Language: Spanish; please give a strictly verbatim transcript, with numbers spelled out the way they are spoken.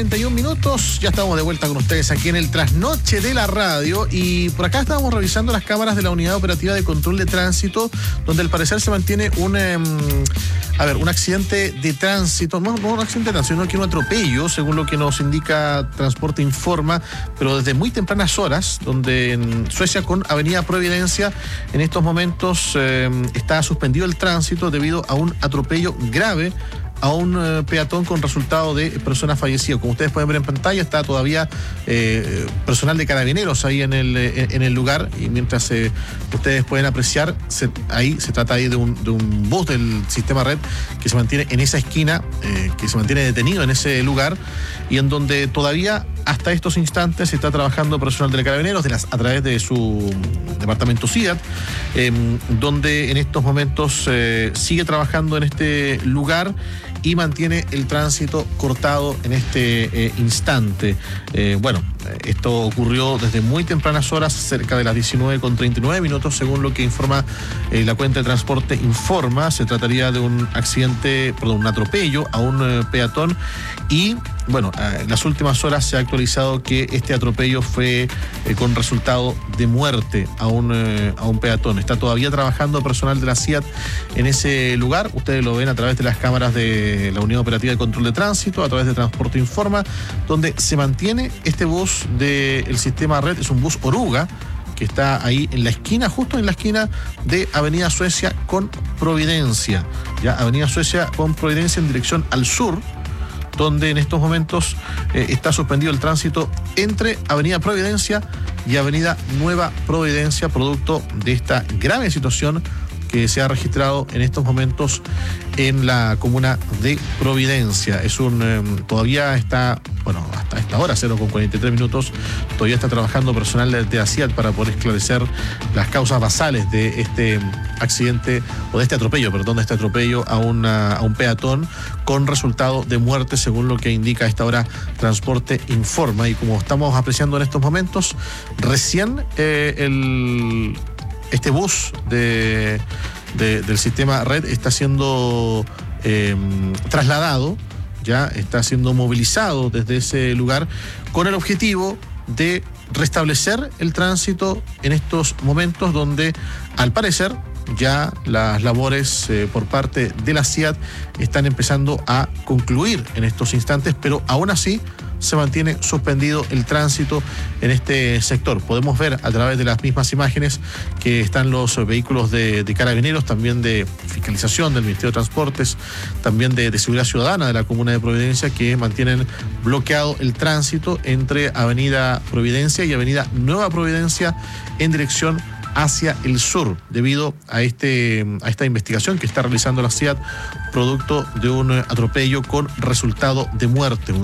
treinta y un minutos, ya estamos de vuelta con ustedes aquí en el Trasnoche de la Radio y por acá estábamos revisando las cámaras de la Unidad Operativa de Control de Tránsito, donde al parecer se mantiene un, eh, a ver, un accidente de tránsito, no, no un accidente de tránsito, sino que un atropello, según lo que nos indica Transporte Informa, pero desde muy tempranas horas, donde en Suecia con Avenida Providencia, en estos momentos eh, está suspendido el tránsito debido a un atropello grave a un eh, peatón con resultado de persona fallecida. Como ustedes pueden ver en pantalla, está todavía eh, personal de carabineros ahí en el, eh, en el lugar, y mientras eh, ustedes pueden apreciar, se, ahí se trata ahí de un, de un bus del sistema red que se mantiene en esa esquina, eh, que se mantiene detenido en ese lugar, y en donde todavía hasta estos instantes se está trabajando personal de carabineros de las, a través de su departamento SIAT, eh, donde en estos momentos eh, sigue trabajando en este lugar y mantiene el tránsito cortado en este eh, instante. Eh, bueno, esto ocurrió desde muy tempranas horas, cerca de las diecinueve con treinta y nueve minutos, según lo que informa eh, la cuenta de Transporte Informa. Se trataría de un accidente, perdón, un atropello a un eh, peatón, y bueno, en las últimas horas se ha actualizado que este atropello fue eh, con resultado de muerte a un, eh, a un peatón. Está todavía trabajando personal de la SIAT en ese lugar. Ustedes lo ven a través de las cámaras de la Unidad Operativa de Control de Tránsito, a través de Transporte Informa, donde se mantiene este bus del sistema red. Es un bus Oruga que está ahí en la esquina, justo en la esquina de Avenida Suecia con Providencia. Ya, Avenida Suecia con Providencia en dirección al sur, donde en estos momentos eh, está suspendido el tránsito entre Avenida Providencia y Avenida Nueva Providencia, producto de esta grave situación que se ha registrado en estos momentos en la comuna de Providencia. Es un, eh, todavía está, bueno, hasta esta hora, cero con cuarenta y tres minutos, todavía está trabajando personal de, de ASIAT para poder esclarecer las causas basales de este accidente, o de este atropello, perdón, de este atropello a, una, a un peatón con resultado de muerte, según lo que indica a esta hora Transporte Informa. Y como estamos apreciando en estos momentos, recién eh, el... este bus de, de, del sistema red está siendo eh, trasladado, ya está siendo movilizado desde ese lugar con el objetivo de restablecer el tránsito en estos momentos, donde al parecer ya las labores eh, por parte de la SIAT están empezando a concluir en estos instantes, pero aún así se mantiene suspendido el tránsito en este sector. Podemos ver a través de las mismas imágenes que están los vehículos de, de carabineros, también de fiscalización del Ministerio de Transportes, también de, de Seguridad Ciudadana de la Comuna de Providencia, que mantienen bloqueado el tránsito entre Avenida Providencia y Avenida Nueva Providencia en dirección hacia el sur, debido a este a esta investigación que está realizando la SIAT, producto de un atropello con resultado de muerte.